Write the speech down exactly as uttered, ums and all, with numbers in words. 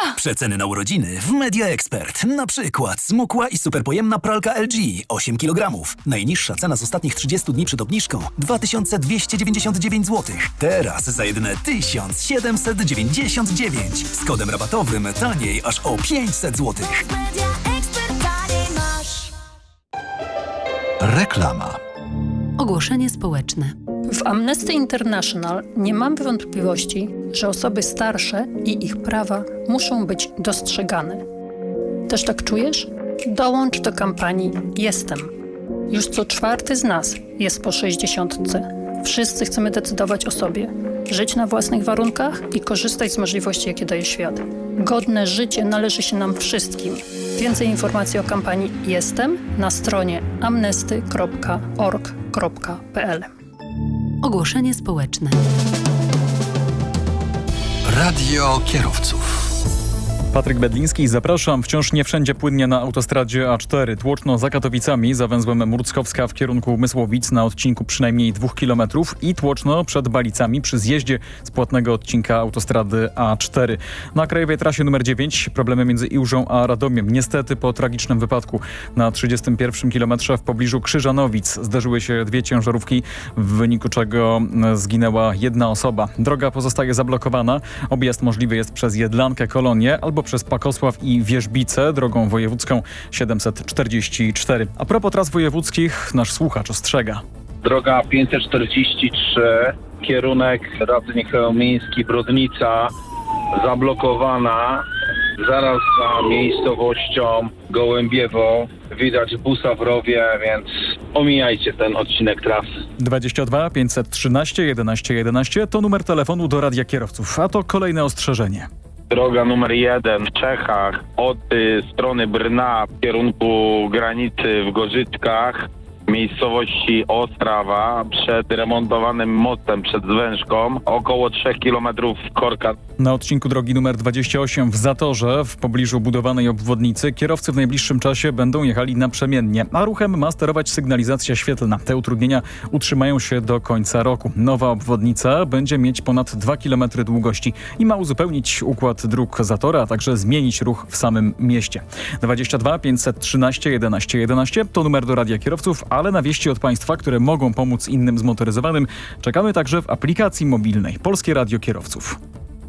Przeceny na urodziny w Media Expert. Na przykład smukła i superpojemna pralka L G osiem kilogramów. Najniższa cena z ostatnich trzydziestu dni przed obniżką dwa tysiące dwieście dziewięćdziesiąt dziewięć złotych. Teraz za jedyne tysiąc siedemset dziewięćdziesiąt dziewięć. Z kodem rabatowym taniej aż o pięćset złotych. Reklama. Ogłoszenie społeczne. W Amnesty International nie mamy wątpliwości, że osoby starsze i ich prawa muszą być dostrzegane. Też tak czujesz? Dołącz do kampanii Jestem. Już co czwarty z nas jest po sześćdziesiątce. Wszyscy chcemy decydować o sobie, żyć na własnych warunkach i korzystać z możliwości, jakie daje świat. Godne życie należy się nam wszystkim. Więcej informacji o kampanii Jestem na stronie amnesty kropka org kropka p l. Ogłoszenie społeczne. Radio kierowców. Patryk Bedliński, zapraszam. Wciąż nie wszędzie płynnie na autostradzie A cztery. Tłoczno za Katowicami, za węzłem Murckowska w kierunku Mysłowic na odcinku przynajmniej dwóch kilometrów i tłoczno przed Balicami przy zjeździe z płatnego odcinka autostrady A cztery. Na krajowej trasie numer dziewięć problemy między Iłżą a Radomiem. Niestety po tragicznym wypadku na trzydziestym pierwszym kilometrze w pobliżu Krzyżanowic zderzyły się dwie ciężarówki, w wyniku czego zginęła jedna osoba. Droga pozostaje zablokowana. Objazd możliwy jest przez Jedlankę, Kolonię albo przez Pakosław i Wierzbice drogą wojewódzką siedemset czterdzieści cztery. A propos tras wojewódzkich, nasz słuchacz ostrzega. Droga pięćset czterdzieści trzy, kierunek Radzyń Chełmiński, Brodnica, zablokowana. Zaraz za miejscowością Gołębiewo widać busa w rowie, więc omijajcie ten odcinek trasy. dwadzieścia dwa pięćset trzynaście jedenaście jedenaście to numer telefonu do Radia Kierowców, a to kolejne ostrzeżenie. Droga numer jeden w Czechach od y, strony Brna w kierunku granicy w Gorzyczkach, miejscowości Ostrawa, przed remontowanym mostem, przed Zwężką, około trzech kilometrów korka. Na odcinku drogi numer dwadzieścia osiem w Zatorze, w pobliżu budowanej obwodnicy, kierowcy w najbliższym czasie będą jechali naprzemiennie, a ruchem ma sterować sygnalizacja świetlna. Te utrudnienia utrzymają się do końca roku. Nowa obwodnica będzie mieć ponad dwa kilometry długości i ma uzupełnić układ dróg Zatora, a także zmienić ruch w samym mieście. dwadzieścia dwa pięćset trzynaście jedenaście jedenaście to numer do Radia Kierowców, ale na wieści od Państwa, które mogą pomóc innym zmotoryzowanym, czekamy także w aplikacji mobilnej Polskie Radio Kierowców.